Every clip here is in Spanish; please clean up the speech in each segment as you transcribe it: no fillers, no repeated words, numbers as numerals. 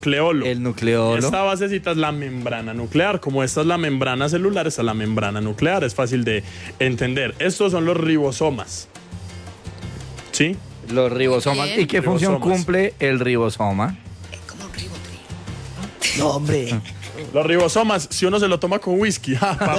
nucleolo. El nucleolo. Esta basecita es la membrana nuclear. Como esta es la membrana celular, esta es la membrana nuclear. Es fácil de entender. Estos son los ribosomas. ¿Sí? Los ribosomas. Bien. ¿Y qué función Ribosomas. cumple el ribosoma? Como un ribotril. No, hombre. Los ribosomas, si uno se lo toma con whisky.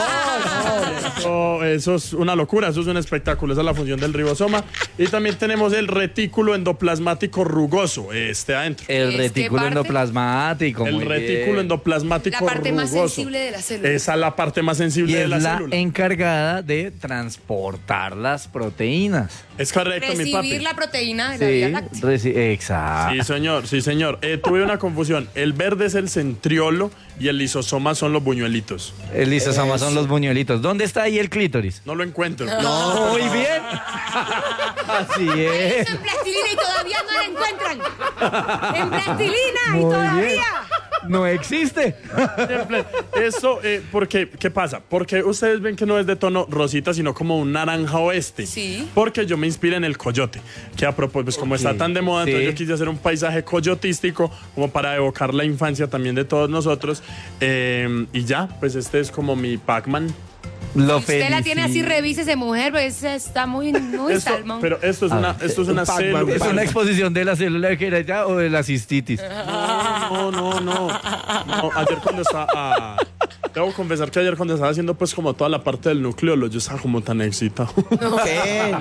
Eso es una locura, eso es un espectáculo. Esa es la función del ribosoma. Y también tenemos el retículo endoplasmático rugoso, adentro. El ¿Es retículo qué parte? endoplasmático. El muy retículo bien. endoplasmático La rugoso. parte más sensible de la célula. Esa es la parte más Y sensible de es la la célula. encargada de transportar las proteínas. Es correcto, mi papi. Recibir la proteína de la Vía Láctea. Exacto. Sí, señor, sí, señor. Tuve una confusión. El verde es el centriolo y el lisosoma son los buñuelitos. El lisosoma son los buñuelitos. ¿Dónde está ahí el clítoris? No lo encuentro. Muy bien. Así es. Eso en plastilina y todavía no la encuentran. En plastilina y Muy todavía. bien. No existe. Eso, porque, ¿qué pasa? Porque ustedes ven que no es de tono rosita, sino como un naranja oeste. Sí. Porque yo me inspiré en el coyote, que a propósito, pues como está tan de moda, entonces Sí. yo quise hacer un paisaje coyotístico, como para evocar la infancia también de todos nosotros. Y ya, pues este es como mi Pac-Man. Lo Usted la tiene así, felicito. revísese, mujer, pues está muy salmón. Pero esto es una Pac-Man. célula. ¿Es una exposición de la célula que era ya o de la cistitis? No, ayer cuando estaba... debo confesar que ayer cuando estaba haciendo pues como toda la parte del nucleolo, yo estaba como tan excitado. ¿Qué?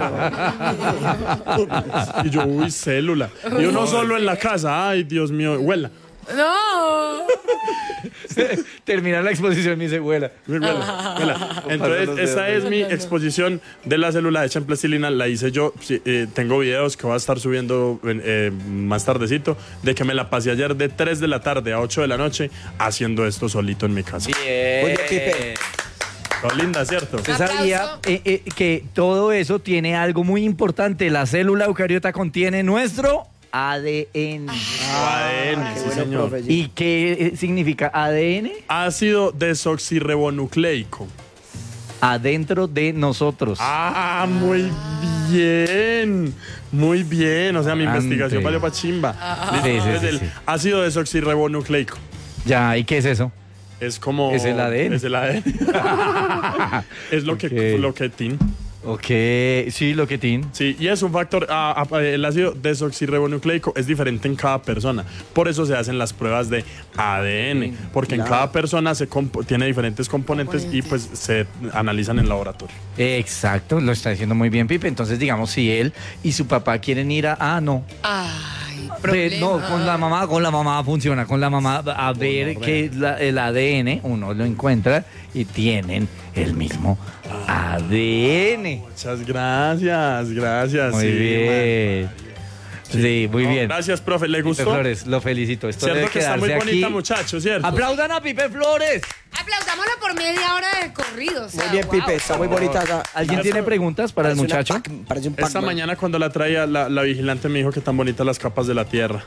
Y yo, uy, célula. Y uno solo en la casa, ay, Dios mío, huela. No. Termina la exposición y dice, huela. Huela. Entonces, esta es mi exposición de la célula hecha en plastilina. La hice yo. Sí, tengo videos que voy a estar subiendo más tardecito, de que me la pasé ayer de 3 de la tarde a 8 de la noche haciendo esto solito en mi casa. Bien. Oye, Pipe. Lo linda, ¿cierto? ¿Usted Aplauso. sabía que todo eso tiene algo muy importante? La célula eucariota contiene nuestro ADN. ADN, sí, Bueno, señor. profe, ¿Y qué significa ADN? Ácido desoxirribonucleico. Adentro de nosotros. Ah, muy bien. Muy bien. O sea, mi Grande. investigación valió pa' chimba. Listo. Sí, sí, Es sí, el sí. ácido desoxirribonucleico. Ya, ¿y qué es eso? Es como... Es el ADN. Es el ADN. Es lo Ok. que tin. Ok, sí, lo que tiene. Sí, y es un factor, el ácido desoxirribonucleico es diferente en cada persona. Por eso se hacen las pruebas de ADN, porque en cada persona tiene diferentes componentes y pues se analizan en laboratorio. Exacto, lo está diciendo muy bien Pipe. Entonces, digamos, si él y su papá quieren ir a... Ah, no. Ay, No, problema. con la mamá funciona. Con la mamá a ver que el ADN, uno lo encuentra y tienen el mismo ADN. Muchas gracias. Muy sí, bien. Sí, muy man. bien. Gracias, profe. ¿Le Pipe gustó? Flores, lo felicito. Esto Cierto debe que está muy quedarse bonita, aquí. muchachos, ¿cierto? ¡Aplaudan a Pipe Flores! Aplaudámoslo por media hora de corrido. O sea, Muy bien, wow. Pipe. Está muy bonita acá. ¿Alguien tiene preguntas para el Parece una muchacho? Parece un Esta Pac-Man. mañana cuando la traía, la vigilante me dijo que tan bonitas las capas de la tierra.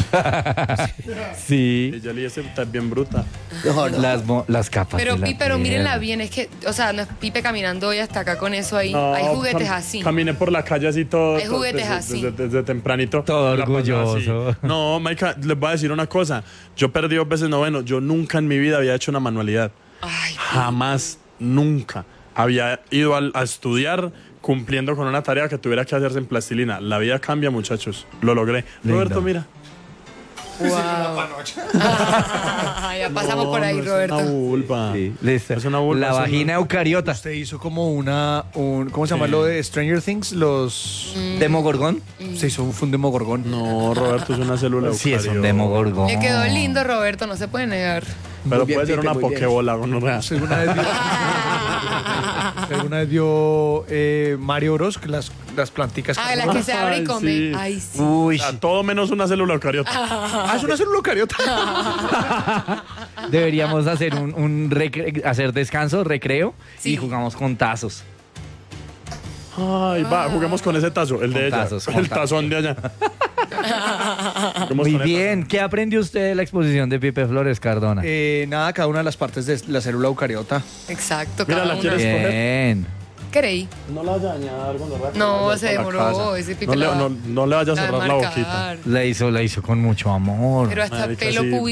Sí. Y yo le dije, está bien bruta. No, no. Las capas. Pero, de la pero mírenla tierra. bien, es que, o sea, no es Pipe caminando hoy hasta acá con eso ahí. No, Hay juguetes así. Caminé por la calle así todo. Hay juguetes así. Desde tempranito. Todo La pasaba orgulloso. así. No, Maika, les voy a decir una cosa. Yo perdí 2 veces noveno. Yo nunca en mi vida había hecho una manualidad. Ay, Jamás, nunca. Había ido a estudiar cumpliendo con una tarea que tuviera que hacerse en plastilina. La vida cambia, muchachos. Lo logré. Lindo. Roberto, mira. ya pasamos por ahí, No, Roberto. Es una vulva. Sí, listo. Es una vulva, La es una- vagina eucariota. Usted hizo como ¿cómo se llama lo de Stranger Things? ¿Demogorgón? Se hizo un demogorgón. No, Roberto es una célula Sí, es un eucariota. demogorgón. Le quedó lindo, Roberto, no se puede negar. Pero Muy bien, puede ser Pipe, una muy bien. pokebola, gonorrea. ¿Usted alguna vez vio, usted alguna vez vio Mario Bros? Que las planticas. Ah, la que se abre y Ay, come. sí. Ay, sí. Uy, O sea, todo menos una célula eucariota. Ah, es una célula eucariota. deberíamos hacer hacer descanso, recreo, Sí. y jugamos con tazos. Ay, va, juguemos con ese tazo, el de Con ella. tazos, con el tazos. tazón de allá. Juguemos Muy con el bien. ¿Qué aprendió usted de la exposición de Pipe Flores Cardona? Nada, cada una de las partes de la célula eucariota. Exacto. Mira, cada la una. quieres- Bien. creí. No la vaya a dañar con los No, se demoró. Ese pipe no le vaya a cerrar la boquita. La hizo con mucho amor. Pero hasta Marica, pelo sí. púbico